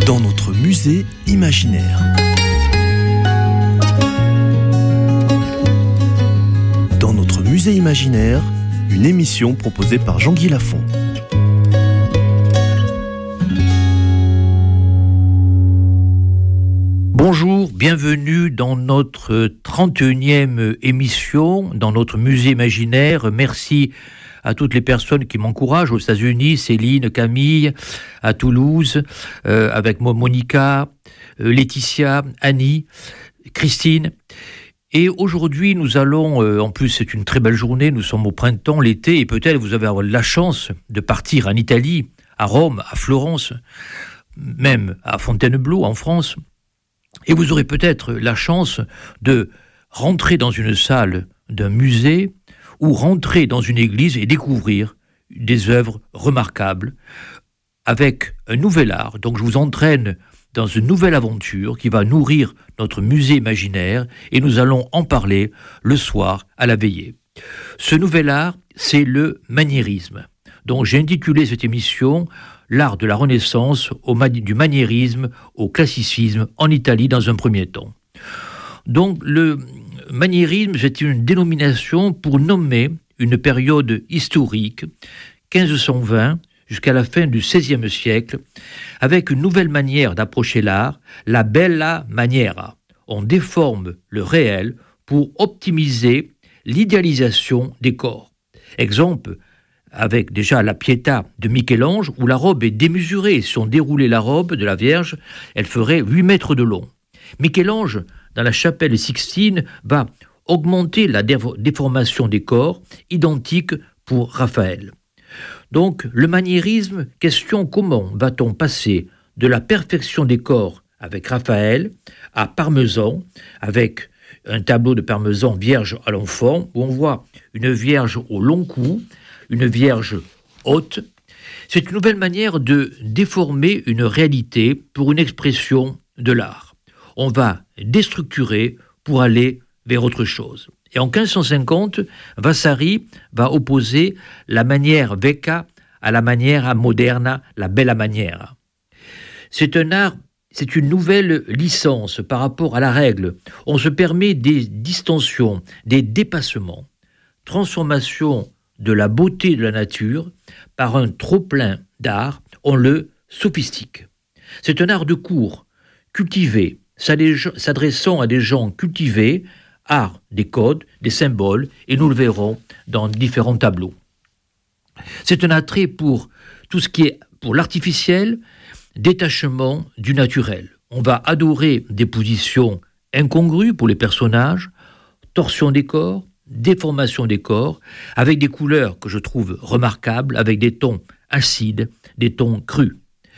dans notre musée imaginaire. Dans notre musée imaginaire, une émission proposée par Jean-Guy Lafont. Bonjour, bienvenue dans notre 31e émission, dans notre musée imaginaire. Merci à toutes les personnes qui m'encouragent aux États-Unis, Céline, Camille, à Toulouse, avec moi Monica, Laetitia, Annie, Christine. Et aujourd'hui, nous allons, en plus c'est une très belle journée, nous sommes au printemps, l'été, et peut-être vous avez la chance de partir en Italie, à Rome, à Florence, même à Fontainebleau en France. Et vous aurez peut-être la chance de rentrer dans une salle d'un musée ou rentrer dans une église et découvrir des œuvres remarquables avec un nouvel art. Donc je vous entraîne dans une nouvelle aventure qui va nourrir notre musée imaginaire et nous allons en parler le soir à la veillée. Ce nouvel art, c'est le maniérisme. Donc j'ai intitulé cette émission « L'art de la Renaissance, du maniérisme au classicisme en Italie dans un premier temps ». Donc le maniérisme, c'est une dénomination pour nommer une période historique, 1520 jusqu'à la fin du XVIe siècle, avec une nouvelle manière d'approcher l'art, la bella maniera. On déforme le réel pour optimiser l'idéalisation des corps. Exemple, avec déjà la Pietà de Michel-Ange, où la robe est démesurée. Si on déroulait la robe de la Vierge, elle ferait 8 mètres de long. Michel-Ange, dans la chapelle Sixtine, va augmenter la déformation des corps, identique pour Raphaël. Donc, le maniérisme, question comment va-t-on passer de la perfection des corps avec Raphaël à Parmesan, avec un tableau de Parmesan Vierge à l'enfant, où on voit une Vierge au long cou, une Vierge haute. C'est une nouvelle manière de déformer une réalité pour une expression de l'art. On va déstructurer pour aller vers autre chose. Et en 1550, Vasari va opposer la manière vecchia à la maniera moderna, la bella maniera. C'est un art, c'est une nouvelle licence par rapport à la règle. On se permet des distensions, des dépassements, transformation de la beauté de la nature par un trop-plein d'art, on le sophistique. C'est un art de cour, cultivé, s'adressant à des gens cultivés, art des codes, des symboles, et nous le verrons dans différents tableaux. C'est un attrait pour tout ce qui est pour l'artificiel, détachement du naturel. On va adorer des positions incongrues pour les personnages, torsion des corps, déformation des corps, avec des couleurs que je trouve remarquables, avec des tons acides, des tons crus.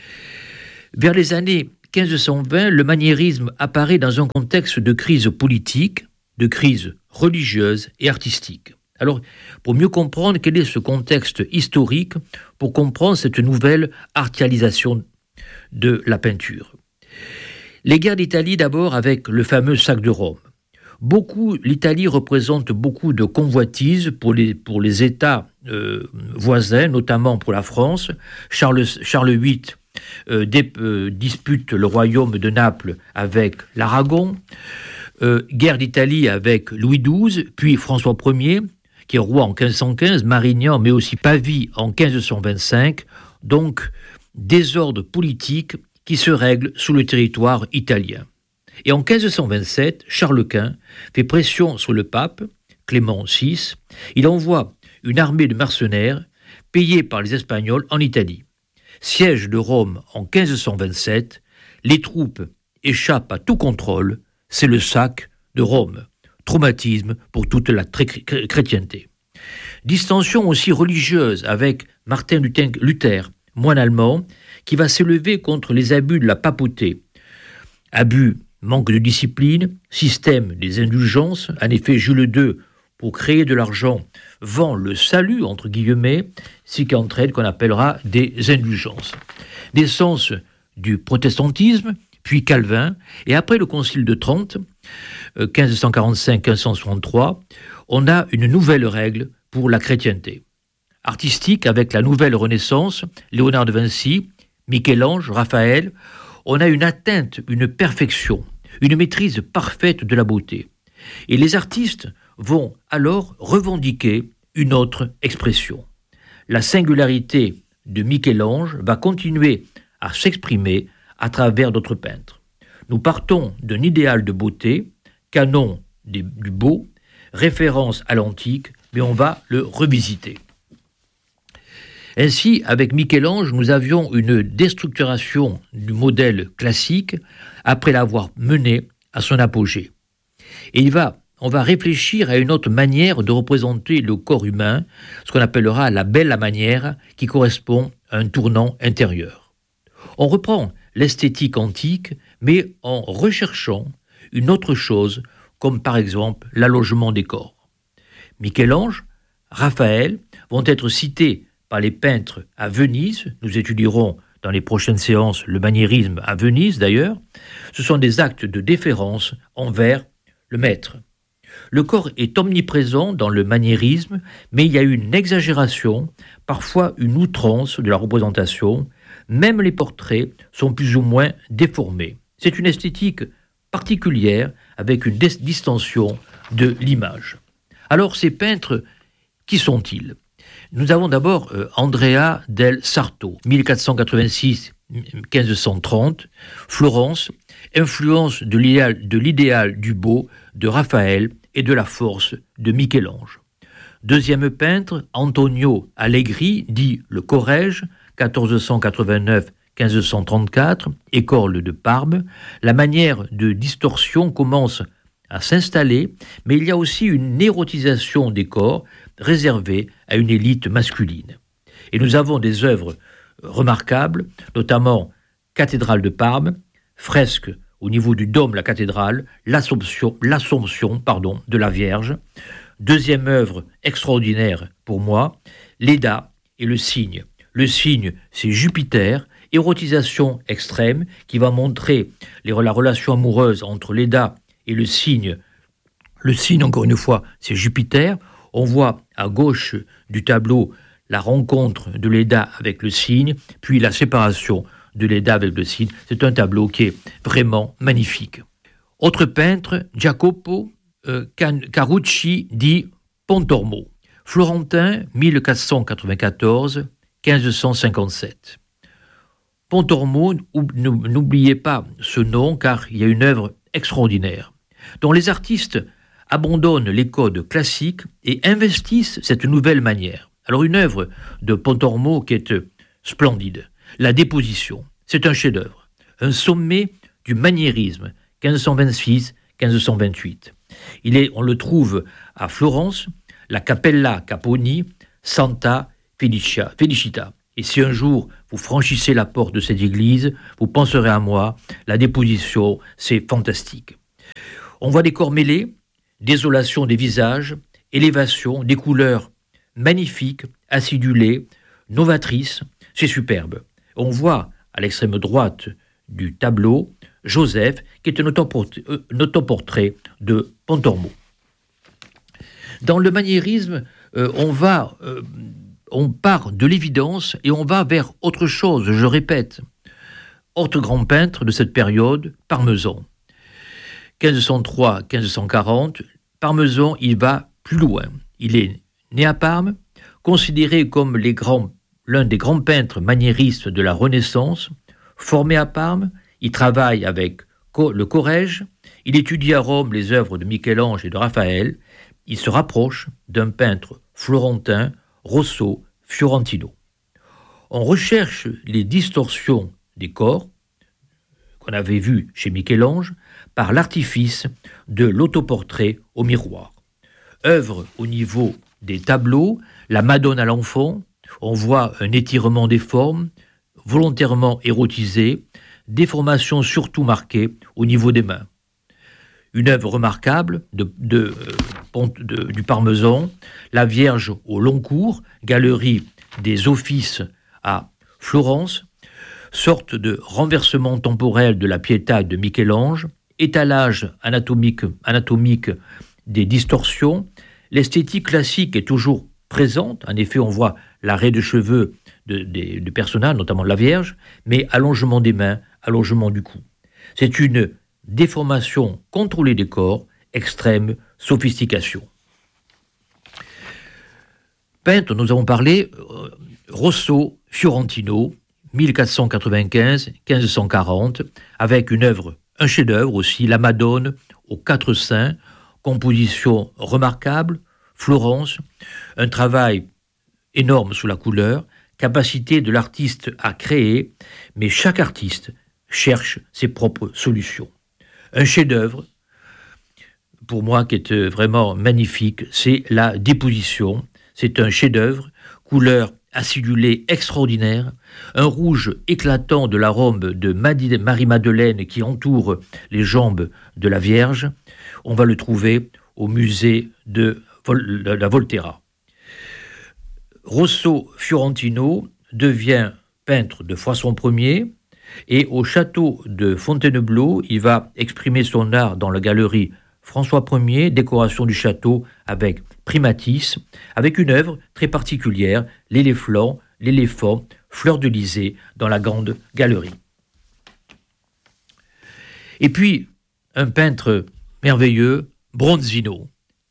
Vers les années 1520, le maniérisme apparaît dans un contexte de crise politique, de crise religieuse et artistique. Alors, pour mieux comprendre quel est ce contexte historique, pour comprendre cette nouvelle artialisation de la peinture. Les guerres d'Italie d'abord avec le fameux sac de Rome. L'Italie représente beaucoup de convoitises pour les États voisins, notamment pour la France. Charles VIII dispute le royaume de Naples avec l'Aragon. Guerre d'Italie avec Louis XII, puis François Ier, qui est roi en 1515, Marignan, mais aussi Pavie en 1525. Donc, désordre politique qui se règle sous le territoire italien. Et en 1527, Charles Quint fait pression sur le pape, Clément VI. Il envoie une armée de mercenaires payés par les Espagnols en Italie. Siège de Rome en 1527, les troupes échappent à tout contrôle, c'est le sac de Rome. Traumatisme pour toute la chrétienté. Distension aussi religieuse avec Martin Luther, moine allemand, qui va s'élever contre les abus de la papauté. Abus, manque de discipline, système des indulgences. En effet, Jules II, pour créer de l'argent, vend le salut, entre guillemets, ce qui entraîne qu'on appellera des indulgences. Naissance du protestantisme, puis Calvin, et après le Concile de Trente, 1545-1563, on a une nouvelle règle pour la chrétienté. Artistique, avec la nouvelle Renaissance, Léonard de Vinci, Michel-Ange, Raphaël, on a une atteinte, une perfection, une maîtrise parfaite de la beauté. Et les artistes vont alors revendiquer une autre expression. La singularité de Michel-Ange va continuer à s'exprimer à travers d'autres peintres. Nous partons d'un idéal de beauté, canon du beau, référence à l'antique, mais on va le revisiter. Ainsi, avec Michel-Ange, nous avions une déstructuration du modèle classique après l'avoir mené à son apogée. Et on va réfléchir à une autre manière de représenter le corps humain, ce qu'on appellera la belle manière, qui correspond à un tournant intérieur. On reprend l'esthétique antique, mais en recherchant une autre chose, comme par exemple l'allongement des corps. Michel-Ange, Raphaël vont être cités par les peintres à Venise. Nous étudierons dans les prochaines séances le maniérisme à Venise d'ailleurs. Ce sont des actes de déférence envers le maître. Le corps est omniprésent dans le maniérisme, mais il y a une exagération, parfois une outrance de la représentation. Même les portraits sont plus ou moins déformés. C'est une esthétique particulière avec une distension de l'image. Alors ces peintres, qui sont-ils ? Nous avons d'abord Andrea del Sarto, 1486-1530, Florence, influence de l'idéal du beau de Raphaël et de la force de Michel-Ange. Deuxième peintre, Antonio Allegri, dit le Corrège, 1489-1534, école de Parme. La manière de distorsion commence à s'installer, mais il y a aussi une érotisation des corps réservée à une élite masculine. Et nous avons des œuvres remarquables, notamment Cathédrale de Parme, fresque au niveau du dôme de la cathédrale, l'Assomption de la Vierge. Deuxième œuvre extraordinaire pour moi, Leda et le cygne. Le cygne, c'est Jupiter, érotisation extrême qui va montrer la relation amoureuse entre Leda et le cygne. Le cygne, encore une fois, c'est Jupiter. On voit à gauche du tableau la rencontre de Leda avec le cygne, puis la séparation de Leda avec le cygne. C'est un tableau qui est vraiment magnifique. Autre peintre, Jacopo Carucci dit Pontormo, florentin, 1494-1557. Pontormo, n'oubliez pas ce nom car il y a une œuvre extraordinaire, dont les artistes abandonnent les codes classiques et investissent cette nouvelle manière. Alors une œuvre de Pontormo qui est splendide, La Déposition, c'est un chef-d'œuvre, un sommet du maniérisme, 1526-1528. On le trouve à Florence, la Cappella Caponi, Santa Felicita. Et si un jour vous franchissez la porte de cette église, vous penserez à moi, La Déposition, c'est fantastique. On voit des corps mêlés, désolation des visages, élévation, des couleurs magnifiques, acidulées, novatrices, c'est superbe. On voit à l'extrême droite du tableau Joseph, qui est un autoportrait de Pontormo. Dans le maniérisme, on part de l'évidence et on va vers autre chose, je répète. Autre grand peintre de cette période, Parmesan. 1503-1540, Parmesan, il va plus loin. Il est né à Parme, considéré comme l'un des grands peintres maniéristes de la Renaissance, formé à Parme, il travaille avec le Corrège, il étudie à Rome les œuvres de Michel-Ange et de Raphaël, il se rapproche d'un peintre florentin, Rosso Fiorentino. On recherche les distorsions des corps, qu'on avait vues chez Michel-Ange, par l'artifice de l'autoportrait au miroir. Œuvre au niveau des tableaux, la Madone à l'enfant, on voit un étirement des formes, volontairement érotisé, déformation surtout marquée au niveau des mains. Une œuvre remarquable du Parmesan, la Vierge au long cours, galerie des Offices à Florence, sorte de renversement temporel de la Pietà de Michel-Ange, étalage anatomique des distorsions. L'esthétique classique est toujours présente. En effet, on voit l'arrêt de cheveux de personnages, notamment la Vierge, mais allongement des mains, allongement du cou. C'est une déformation contrôlée des corps, extrême sophistication. Peintre, nous avons parlé, Rosso Fiorentino, 1495-1540, avec une œuvre, un chef-d'œuvre aussi, la Madone aux 4 saints, composition remarquable, Florence, un travail énorme sous la couleur, capacité de l'artiste à créer, mais chaque artiste cherche ses propres solutions. Un chef-d'œuvre, pour moi, qui est vraiment magnifique, c'est la Déposition. C'est un chef-d'œuvre, couleur acidulée extraordinaire, un rouge éclatant de la robe de Marie-Madeleine qui entoure les jambes de la Vierge. On va le trouver au musée de la Volterra. Rosso Fiorentino devient peintre de Froisson Ier et au château de Fontainebleau, il va exprimer son art dans la galerie François Ier, décoration du château avec Primatis, avec une œuvre très particulière, l'éléphant, fleur de lysée, dans la grande galerie. Et puis, un peintre merveilleux, Bronzino,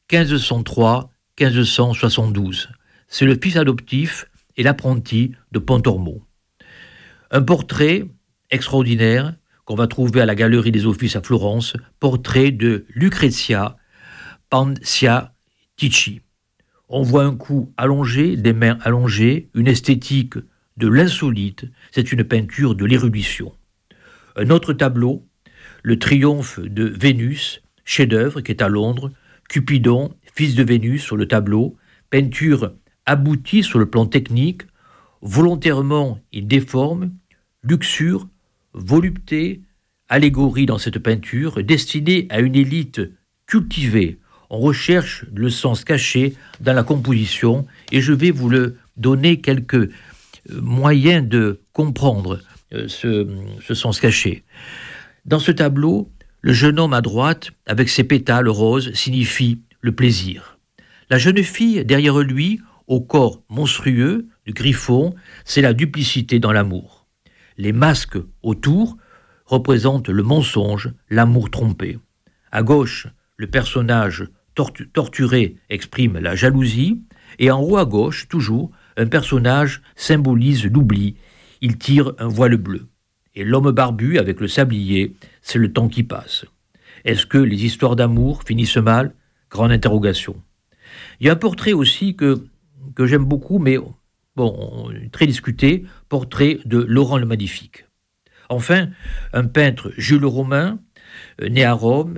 1503-1572. C'est le fils adoptif et l'apprenti de Pontormo. Un portrait extraordinaire qu'on va trouver à la Galerie des Offices à Florence, portrait de Lucrezia Panciatici. On voit un cou allongé, des mains allongées, une esthétique de l'insolite, c'est une peinture de l'érudition. Un autre tableau, le triomphe de Vénus, chef-d'œuvre qui est à Londres, Cupidon, fils de Vénus sur le tableau, peinture aboutie sur le plan technique, volontairement il déforme, luxure, volupté, allégorie dans cette peinture, destinée à une élite cultivée. On recherche le sens caché dans la composition et je vais vous le donner quelques moyens de comprendre ce sens caché. Dans ce tableau, le jeune homme à droite, avec ses pétales roses, signifie le plaisir. La jeune fille, derrière lui, au corps monstrueux, du griffon, c'est la duplicité dans l'amour. Les masques autour représentent le mensonge, l'amour trompé. À gauche, le personnage torturé exprime la jalousie, et en haut à gauche, toujours, un personnage symbolise l'oubli. Il tire un voile bleu. Et l'homme barbu avec le sablier, c'est le temps qui passe. Est-ce que les histoires d'amour finissent mal ? Grande interrogation. Il y a un portrait aussi que j'aime beaucoup, mais bon, très discuté, portrait de Laurent le Magnifique. Enfin, un peintre Jules Romain, né à Rome,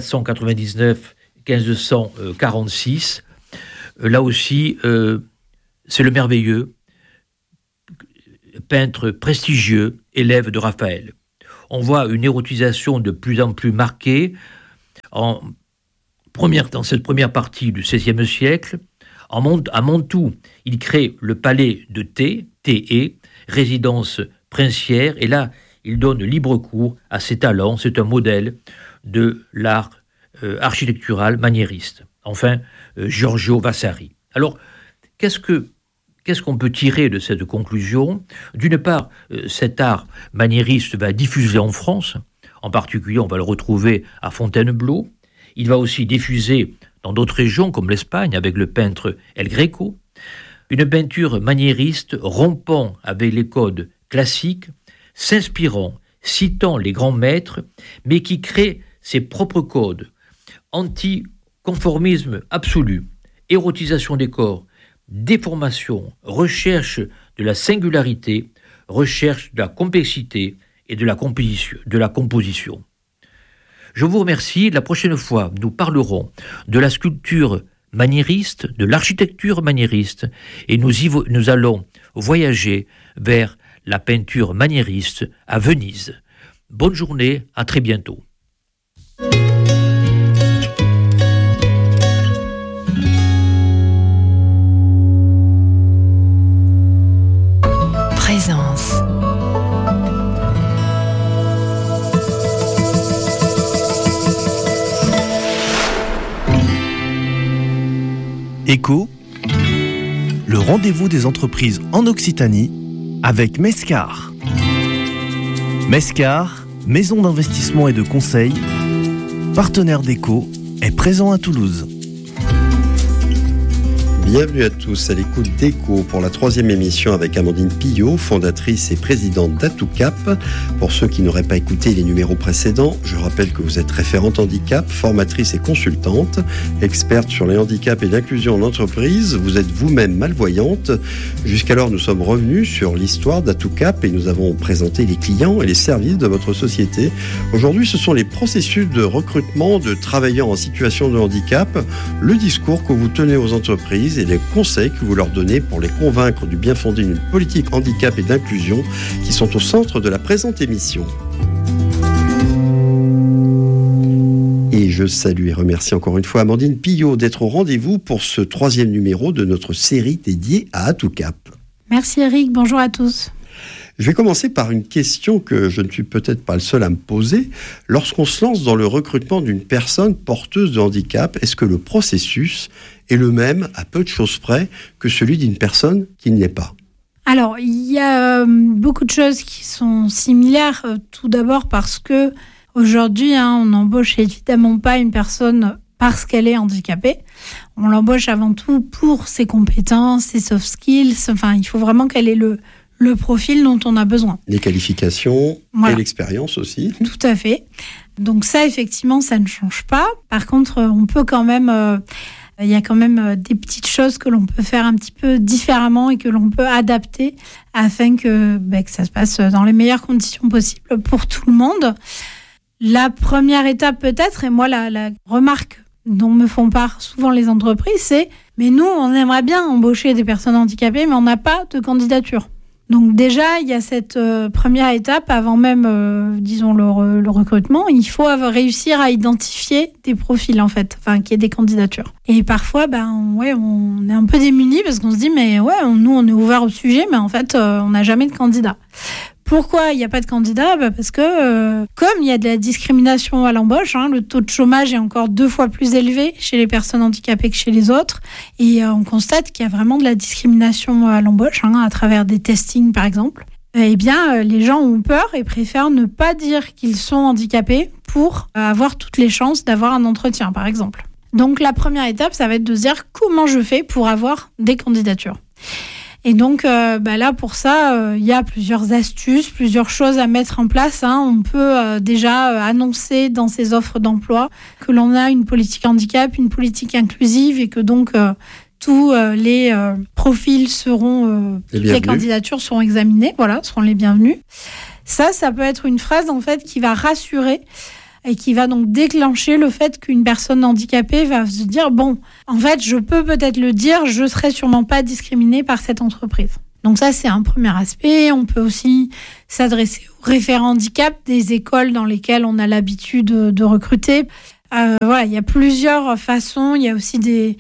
1499-1546. Là aussi, c'est le merveilleux, peintre prestigieux, élève de Raphaël. On voit une érotisation de plus en plus marquée dans cette première partie du XVIe siècle. À Mantoue, il crée le palais de Té, résidence princière, et là, il donne libre cours à ses talents. C'est un modèle de l'art architectural maniériste. Enfin, Giorgio Vasari. Alors, qu'est-ce qu'on peut tirer de cette conclusion ? D'une part, cet art maniériste va diffuser en France, en particulier on va le retrouver à Fontainebleau, il va aussi diffuser dans d'autres régions comme l'Espagne avec le peintre El Greco, une peinture maniériste rompant avec les codes classiques, s'inspirant, citant les grands maîtres, mais qui crée ses propres codes, anticonformisme absolu, érotisation des corps, déformation, recherche de la singularité, recherche de la complexité et de la composition. Je vous remercie. La prochaine fois, nous parlerons de la sculpture maniériste, de l'architecture maniériste, et nous allons voyager vers la peinture maniériste à Venise. Bonne journée, à très bientôt. Présence. Écho, le rendez-vous des entreprises en Occitanie avec Mescar. Mescar, maison d'investissement et de conseil, partenaire d'Eco, est présent à Toulouse. Bienvenue à tous à l'écoute d'Eco pour la 3e émission avec Amandine Pillot, fondatrice et présidente d'Atoucap. Pour ceux qui n'auraient pas écouté les numéros précédents, je rappelle que vous êtes référente handicap, formatrice et consultante, experte sur les handicaps et l'inclusion en entreprise. Vous êtes vous-même malvoyante. Jusqu'alors, nous sommes revenus sur l'histoire d'Atoucap et nous avons présenté les clients et les services de votre société. Aujourd'hui, ce sont les processus de recrutement de travailleurs en situation de handicap, le discours que vous tenez aux entreprises et les conseils que vous leur donnez pour les convaincre du bien fondé d'une politique handicap et d'inclusion qui sont au centre de la présente émission. Et je salue et remercie encore une fois Amandine Pillot d'être au rendez-vous pour ce 3e numéro de notre série dédiée à Atoucap. Merci Eric, bonjour à tous. Je vais commencer par une question que je ne suis peut-être pas le seul à me poser. Lorsqu'on se lance dans le recrutement d'une personne porteuse de handicap, est-ce que le processus est le même, à peu de choses près, que celui d'une personne qui ne l'est pas ? Alors, il y a beaucoup de choses qui sont similaires. Tout d'abord parce que aujourd'hui, on n'embauche évidemment pas une personne parce qu'elle est handicapée. On l'embauche avant tout pour ses compétences, ses soft skills. Enfin, il faut vraiment qu'elle ait le profil dont on a besoin. Les qualifications et l'expérience aussi. Tout à fait. Donc ça, effectivement, ça ne change pas. Par contre, on peut quand même... il y a quand même des petites choses que l'on peut faire un petit peu différemment et que l'on peut adapter afin que ça se passe dans les meilleures conditions possibles pour tout le monde. La première étape peut-être, et moi la remarque dont me font part souvent les entreprises, c'est « mais nous, on aimerait bien embaucher des personnes handicapées, mais on n'a pas de candidature ». Donc déjà, il y a cette première étape, avant même, le recrutement, il faut réussir à identifier des profils, en fait, qu'il y ait des candidatures. Et parfois, on est un peu démunis parce qu'on se dit, mais nous, on est ouvert au sujet, mais en fait, on n'a jamais de candidat. Pourquoi il n'y a pas de candidat ? Parce que comme il y a de la discrimination à l'embauche, le taux de chômage est encore 2 fois plus élevé chez les personnes handicapées que chez les autres. Et on constate qu'il y a vraiment de la discrimination à l'embauche, à travers des testings par exemple. Eh bien, les gens ont peur et préfèrent ne pas dire qu'ils sont handicapés pour avoir toutes les chances d'avoir un entretien par exemple. Donc la première étape, ça va être de se dire comment je fais pour avoir des candidatures. Et donc là, pour ça, il y a plusieurs astuces, plusieurs choses à mettre en place. On peut déjà annoncer dans ses offres d'emploi que l'on a une politique handicap, une politique inclusive et que donc tous les profils seront, toutes les candidatures seront examinées, seront les bienvenus. Ça peut être une phrase en fait qui va rassurer et qui va donc déclencher le fait qu'une personne handicapée va se dire « Bon, en fait, je peux peut-être le dire, je ne serai sûrement pas discriminée par cette entreprise. » Donc ça, c'est un premier aspect. On peut aussi s'adresser aux référents handicap des écoles dans lesquelles on a l'habitude de recruter. Il y a plusieurs façons. Il y a aussi des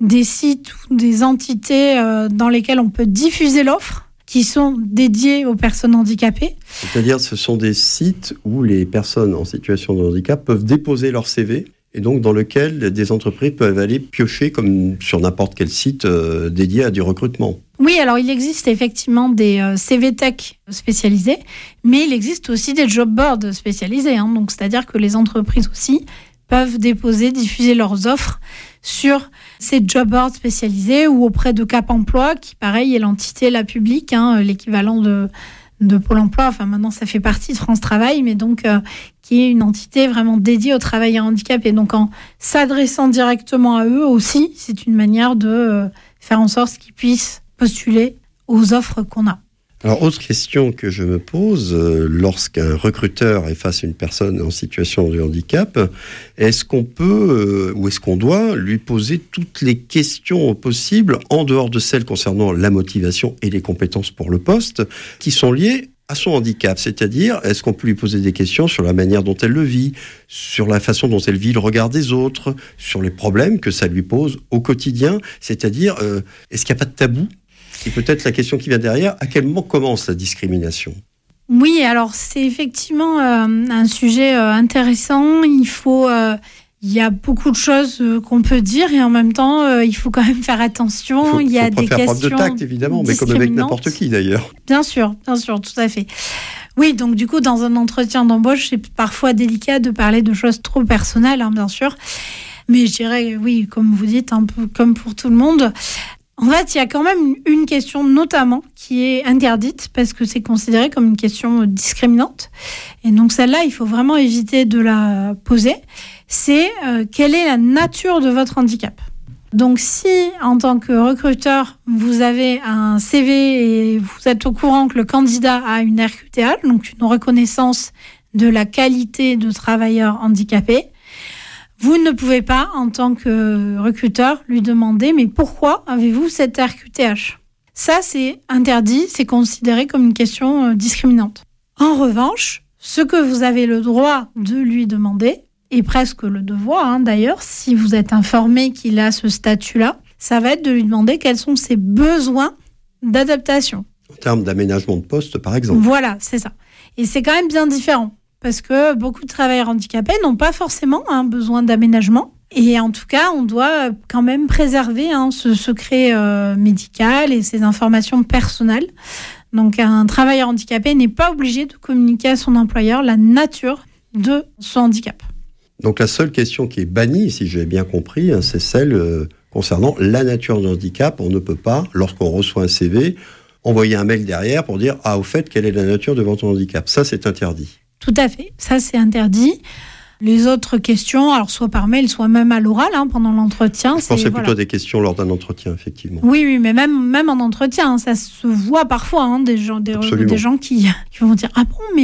sites ou des entités dans lesquelles on peut diffuser l'offre, qui sont dédiés aux personnes handicapées. C'est-à-dire ce sont des sites où les personnes en situation de handicap peuvent déposer leur CV et donc dans lequel des entreprises peuvent aller piocher comme sur n'importe quel site dédié à du recrutement. Oui, alors il existe effectivement des CV Tech spécialisés, mais il existe aussi des job boards spécialisés. Donc c'est-à-dire que les entreprises aussi peuvent diffuser leurs offres sur ces job boards spécialisés ou auprès de Cap Emploi, qui pareil est l'entité la publique, l'équivalent de Pôle Emploi. Enfin maintenant ça fait partie de France Travail, mais donc qui est une entité vraiment dédiée aux travailleurs handicapés. Donc en s'adressant directement à eux aussi, c'est une manière de faire en sorte qu'ils puissent postuler aux offres qu'on a. Alors, autre question que je me pose, lorsqu'un recruteur est face à une personne en situation de handicap, est-ce qu'on peut ou est-ce qu'on doit lui poser toutes les questions possibles, en dehors de celles concernant la motivation et les compétences pour le poste, qui sont liées à son handicap? C'est-à-dire, est-ce qu'on peut lui poser des questions sur la manière dont elle le vit, sur la façon dont elle vit le regard des autres, sur les problèmes que ça lui pose au quotidien? C'est-à-dire, est-ce qu'il n'y a pas de tabou? Et peut-être la question qui vient derrière, à quel moment commence la discrimination ? Oui, alors c'est effectivement un sujet intéressant. Il faut Il y a beaucoup de choses qu'on peut dire et en même temps, il faut quand même faire attention. Il y a des faire questions preuve de tact, évidemment, mais comme avec n'importe qui, d'ailleurs. Bien sûr, tout à fait. Oui, donc du coup, dans un entretien d'embauche, c'est parfois délicat de parler de choses trop personnelles, bien sûr. Mais je dirais, oui, comme vous dites, un peu comme pour tout le monde. En fait, il y a quand même une question notamment qui est interdite parce que c'est considéré comme une question discriminante. Et donc celle-là, il faut vraiment éviter de la poser. C'est quelle est la nature de votre handicap ? Donc si, en tant que recruteur, vous avez un CV et vous êtes au courant que le candidat a une RQTH, donc une reconnaissance de la qualité de travailleur handicapé, vous ne pouvez pas, en tant que recruteur, lui demander « mais pourquoi avez-vous cette RQTH ?» Ça, c'est interdit, c'est considéré comme une question discriminante. En revanche, ce que vous avez le droit de lui demander, et presque le devoir d'ailleurs, si vous êtes informé qu'il a ce statut-là, ça va être de lui demander quels sont ses besoins d'adaptation. En termes d'aménagement de poste, par exemple. Voilà, c'est ça. Et c'est quand même bien différent. Parce que beaucoup de travailleurs handicapés n'ont pas forcément besoin d'aménagement. Et en tout cas, on doit quand même préserver ce secret médical et ces informations personnelles. Donc, un travailleur handicapé n'est pas obligé de communiquer à son employeur la nature de son handicap. Donc, la seule question qui est bannie, si j'ai bien compris, c'est celle concernant la nature du handicap. On ne peut pas, lorsqu'on reçoit un CV, envoyer un mail derrière pour dire « Ah, au fait, quelle est la nature de votre handicap ?» Ça, c'est interdit. Tout à fait, ça c'est interdit. Les autres questions, alors soit par mail, soit même à l'oral pendant l'entretien. Je pensais plutôt à des questions lors d'un entretien, effectivement. Oui, mais même en entretien, ça se voit parfois, des gens qui vont dire « Ah bon, mais... »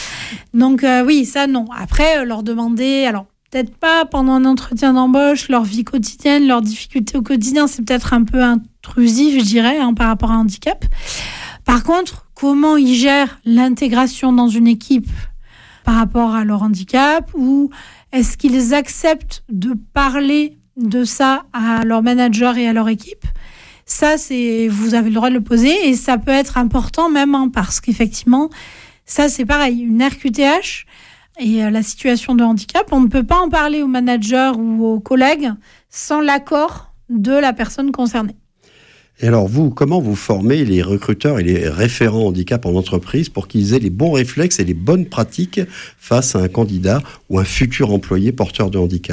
Donc oui, ça non. Après, leur demander, alors peut-être pas pendant un entretien d'embauche, leur vie quotidienne, leurs difficultés au quotidien, c'est peut-être un peu intrusif, je dirais, par rapport à un handicap. Par contre, comment ils gèrent l'intégration dans une équipe par rapport à leur handicap, ou est-ce qu'ils acceptent de parler de ça à leur manager et à leur équipe ? Ça, vous avez le droit de le poser et ça peut être important même parce qu'effectivement, ça c'est pareil, une RQTH et la situation de handicap, on ne peut pas en parler au manager ou aux collègues sans l'accord de la personne concernée. Et alors vous, comment vous formez les recruteurs et les référents handicap en entreprise pour qu'ils aient les bons réflexes et les bonnes pratiques face à un candidat ou un futur employé porteur de handicap ?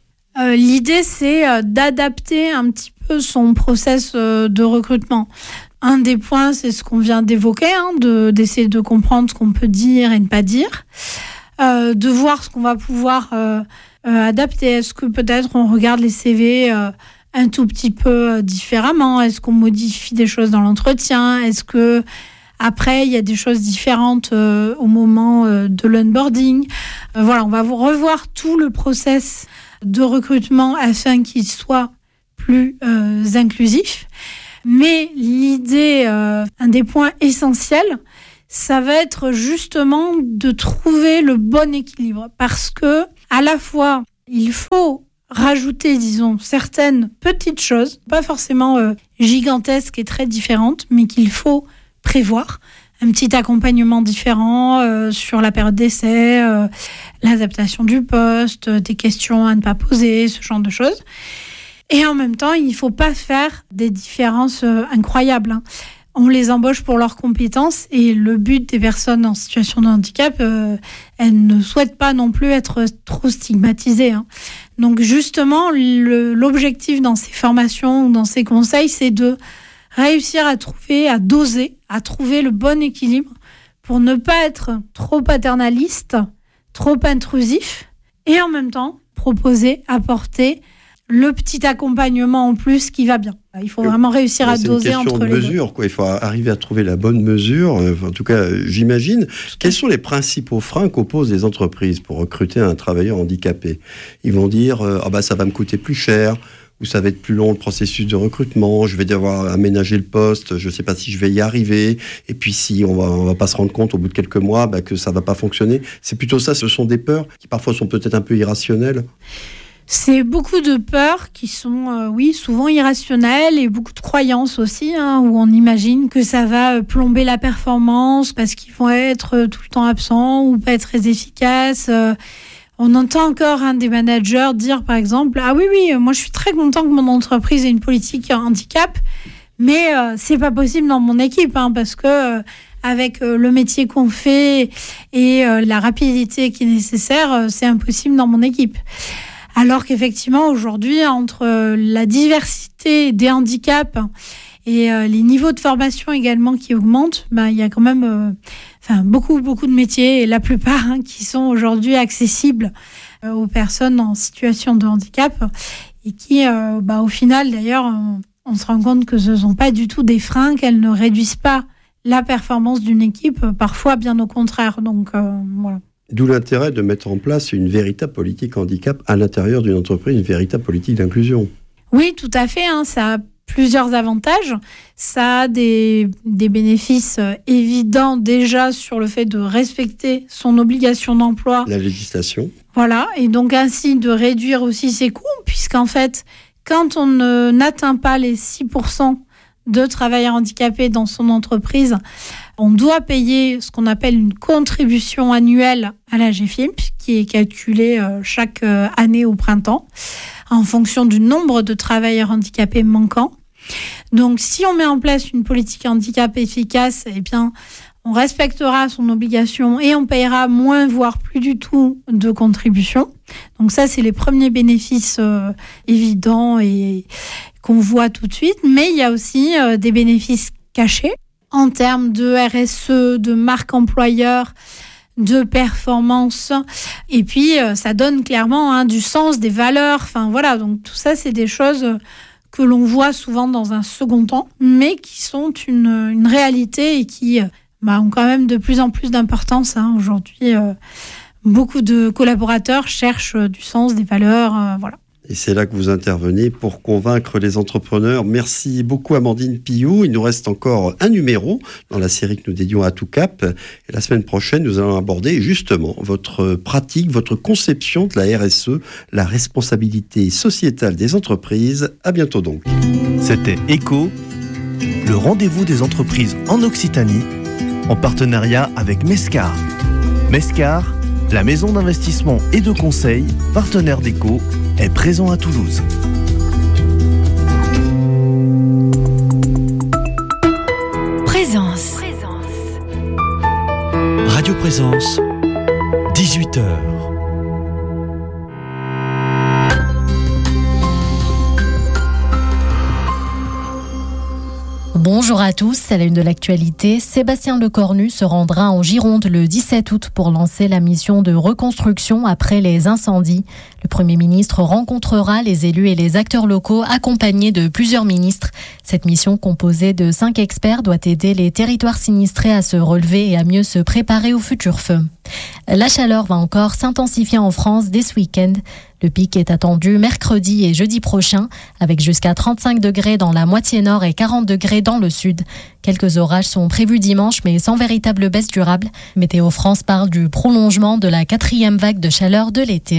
L'idée, c'est d'adapter un petit peu son process de recrutement. Un des points, c'est ce qu'on vient d'évoquer, d'essayer de comprendre ce qu'on peut dire et ne pas dire, de voir ce qu'on va pouvoir adapter. Est-ce que peut-être on regarde les CV un tout petit peu différemment? Est-ce qu'on modifie des choses dans l'entretien? Est-ce que après il y a des choses différentes au moment de l'onboarding? Voilà, on va revoir tout le process de recrutement afin qu'il soit plus inclusif. Mais l'idée, un des points essentiels, ça va être justement de trouver le bon équilibre, parce que à la fois il faut rajouter, disons, certaines petites choses, pas forcément gigantesques et très différentes, mais qu'il faut prévoir. Un petit accompagnement différent sur la période d'essai, l'adaptation du poste, des questions à ne pas poser, ce genre de choses. Et en même temps, il ne faut pas faire des différences incroyables. On les embauche pour leurs compétences et le but des personnes en situation de handicap, elles ne souhaitent pas non plus être trop stigmatisées. Donc justement, l'objectif dans ces formations ou dans ces conseils, c'est de réussir à doser, à trouver le bon équilibre pour ne pas être trop paternaliste, trop intrusif et en même temps proposer, apporter le petit accompagnement en plus qui va bien. Il faut vraiment réussir à doser entre les deux. C'est une question de mesure, quoi. Il faut arriver à trouver la bonne mesure. En tout cas, j'imagine. Quels sont les principaux freins qu'opposent les entreprises pour recruter un travailleur handicapé ? Ils vont dire ça va me coûter plus cher, ou ça va être plus long le processus de recrutement, je vais devoir aménager le poste, je ne sais pas si je vais y arriver, et puis si on va pas se rendre compte au bout de quelques mois que ça va pas fonctionner. C'est plutôt ça, ce sont des peurs qui parfois sont peut-être un peu irrationnelles. C'est beaucoup de peurs qui sont, souvent irrationnelles et beaucoup de croyances aussi, où on imagine que ça va plomber la performance parce qu'ils vont être tout le temps absents ou pas être très efficaces. On entend encore des managers dire, par exemple, ah oui, moi je suis très content que mon entreprise ait une politique handicap, mais c'est pas possible dans mon équipe, parce que avec le métier qu'on fait et la rapidité qui est nécessaire, c'est impossible dans mon équipe. Alors qu'effectivement, aujourd'hui, entre la diversité des handicaps et les niveaux de formation également qui augmentent, il y a quand même beaucoup de métiers, et la plupart qui sont aujourd'hui accessibles aux personnes en situation de handicap, et qui, au final, d'ailleurs, on se rend compte que ce ne sont pas du tout des freins, qu'elles ne réduisent pas la performance d'une équipe, parfois bien au contraire. Donc, voilà. D'où l'intérêt de mettre en place une véritable politique handicap à l'intérieur d'une entreprise, une véritable politique d'inclusion. Oui, tout à fait. Ça a plusieurs avantages. Ça a des bénéfices évidents déjà sur le fait de respecter son obligation d'emploi. La législation. Voilà, et donc ainsi de réduire aussi ses coûts, puisqu'en fait, quand on n'atteint pas les 6% de travailleurs handicapés dans son entreprise, on doit payer ce qu'on appelle une contribution annuelle à la GFIP, qui est calculée chaque année au printemps, en fonction du nombre de travailleurs handicapés manquants. Donc, si on met en place une politique handicap efficace, on respectera son obligation et on paiera moins, voire plus du tout de contribution. Donc ça, c'est les premiers bénéfices évidents et qu'on voit tout de suite. Mais il y a aussi des bénéfices cachés en termes de RSE, de marque employeur, de performance. Et puis, ça donne clairement du sens, des valeurs. Voilà, donc tout ça, c'est des choses que l'on voit souvent dans un second temps, mais qui sont une réalité et qui ont quand même de plus en plus d'importance. Aujourd'hui, beaucoup de collaborateurs cherchent du sens, des valeurs, voilà. Et c'est là que vous intervenez pour convaincre les entrepreneurs. Merci beaucoup Amandine Pillot. Il nous reste encore un numéro dans la série que nous dédions à ATouCap. Et la semaine prochaine, nous allons aborder justement votre pratique, votre conception de la RSE, la responsabilité sociétale des entreprises. À bientôt donc. C'était ECO, le rendez-vous des entreprises en Occitanie, en partenariat avec Mescar. Mescar, la maison d'investissement et de conseil, partenaire d'ECO, est présent à Toulouse. Présence. Radio Présence, 18h. Bonjour à tous, à la une de l'actualité, Sébastien Lecornu se rendra en Gironde le 17 août pour lancer la mission de reconstruction après les incendies. Le Premier ministre rencontrera les élus et les acteurs locaux accompagnés de plusieurs ministres. Cette mission composée de 5 experts doit aider les territoires sinistrés à se relever et à mieux se préparer aux futurs feux. La chaleur va encore s'intensifier en France dès ce week-end. Le pic est attendu mercredi et jeudi prochain, avec jusqu'à 35 degrés dans la moitié nord et 40 degrés dans le sud. Quelques orages sont prévus dimanche, mais sans véritable baisse durable. Météo France parle du prolongement de la 4e vague de chaleur de l'été.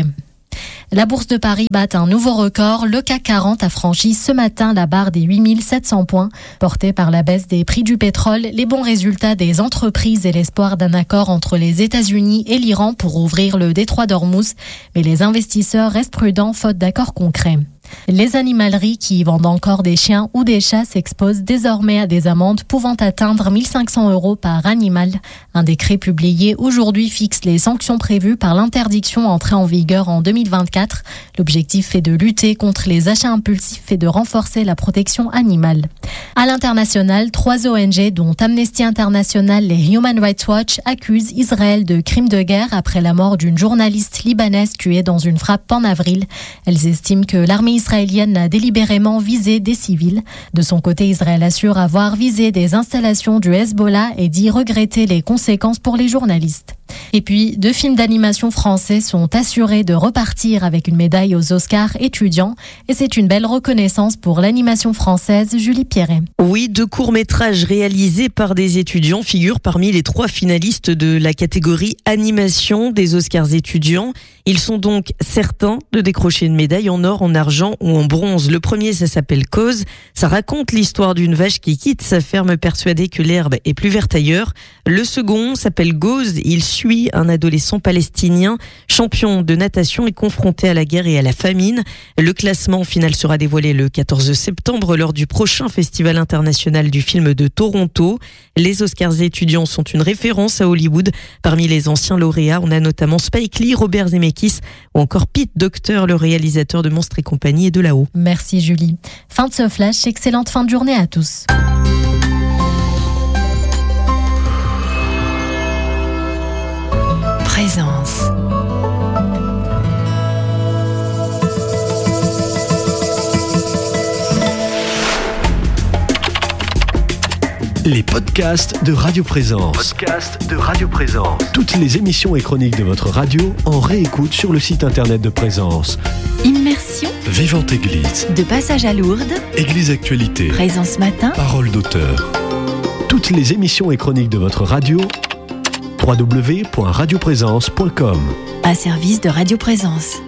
La bourse de Paris bat un nouveau record. Le CAC 40 a franchi ce matin la barre des 8700 points. Porté par la baisse des prix du pétrole, les bons résultats des entreprises et l'espoir d'un accord entre les États-Unis et l'Iran pour ouvrir le détroit d'Ormuz. Mais les investisseurs restent prudents faute d'accord concret. Les animaleries qui vendent encore des chiens ou des chats s'exposent désormais à des amendes pouvant atteindre 1 500 € par animal. Un décret publié aujourd'hui fixe les sanctions prévues par l'interdiction entrée en vigueur en 2024. L'objectif est de lutter contre les achats impulsifs et de renforcer la protection animale. À l'international, 3 ONG, dont Amnesty International et Human Rights Watch, accusent Israël de crimes de guerre après la mort d'une journaliste libanaise tuée dans une frappe en avril. Elles estiment que l'armée israélienne a délibérément visé des civils. De son côté, Israël assure avoir visé des installations du Hezbollah et dit regretter les conséquences pour les journalistes. Et puis, 2 films d'animation français sont assurés de repartir avec une médaille aux Oscars étudiants. Et c'est une belle reconnaissance pour l'animation française, Julie Pierret. Oui, 2 courts-métrages réalisés par des étudiants figurent parmi les 3 finalistes de la catégorie animation des Oscars étudiants. Ils sont donc certains de décrocher une médaille en or, en argent ou en bronze. Le premier, ça s'appelle Cause. Ça raconte l'histoire d'une vache qui quitte sa ferme persuadée que l'herbe est plus verte ailleurs. Le second s'appelle Gauze. Il suit Bouachi, un adolescent palestinien champion de natation et confronté à la guerre et à la famine. Le classement final sera dévoilé le 14 septembre lors du prochain Festival international du film de Toronto. Les Oscars étudiants sont une référence à Hollywood. Parmi les anciens lauréats, on a notamment Spike Lee, Robert Zemeckis ou encore Pete Docter, le réalisateur de Monstres et compagnie et de Là-haut. Merci Julie. Fin de ce flash, excellente fin de journée à tous. Présence. Les podcasts de Radio Présence. Toutes les émissions et chroniques de votre radio en réécoute sur le site internet de Présence. Immersion. Vivante Église. De passage à Lourdes. Église Actualité. Présence matin. Parole d'auteur. Toutes les émissions et chroniques de votre radio. www.radioprésence.com. Un service de Radio Présence.